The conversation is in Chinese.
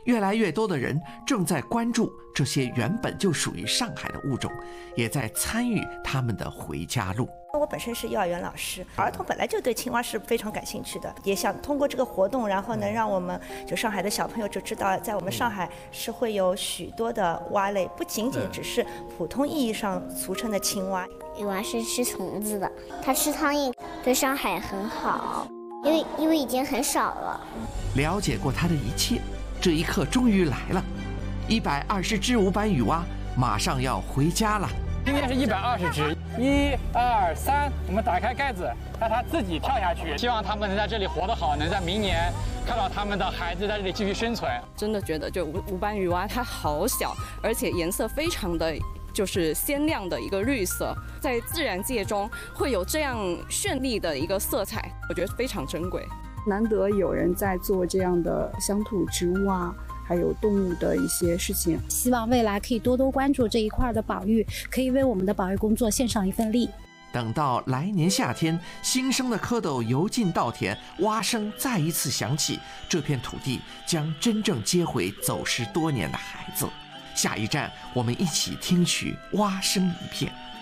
越来越多的人正在关注这些原本就属于上海的物种，也在参与他们的回家路。 我本身是幼儿园老师，儿童本来就对青蛙是非常感兴趣的，也想通过这个活动，然后能让我们就上海的小朋友就知道，在我们上海是会有许多的蛙类，不仅仅只是普通意义上俗称的青蛙。 雨蛙是吃虫子的，它吃苍蝇，对上海很好，因为已经很少了。 了解过它的一切，这一刻终于来了，120只无斑羽蛙马上要回家了。 今天是120只，1、2、3，我们打开盖子，让它自己跳下去。希望它们能在这里活得好，能在明年看到他们的孩子在这里继续生存。 真的觉得就无斑羽蛙它好小，而且颜色非常的就是鲜亮的一个绿色，在自然界中会有这样绚丽的一个色彩，我觉得非常珍贵。 难得有人在做这样的乡土植物啊，还有动物的一些事情， 希望未来可以多多关注这一块的保育，可以为我们的保育工作献上一份力。 等到来年夏天，新生的蝌蚪游进稻田，蛙声再一次响起，这片土地将真正接回走失多年的孩子。下一站，我们一起听取蛙声一片。